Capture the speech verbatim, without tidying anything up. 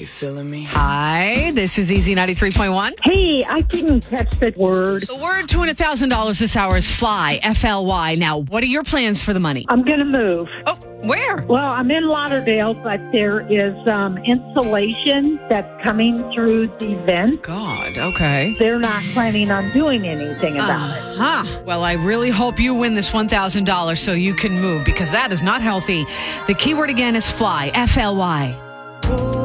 You feeling me? Hi, this is Easy ninety-three point one. Hey, I didn't catch that word. The word to win one thousand dollars this hour is fly, F L Y. Now, what are your plans for the money? I'm going to move. Oh, where? Well, I'm in Lauderdale, but there is um, insulation that's coming through the vent. God, okay. They're not planning on doing anything about it. Huh. Well, I really hope you win this one thousand dollars so you can move, because that is not healthy. The keyword again is fly, F L Y.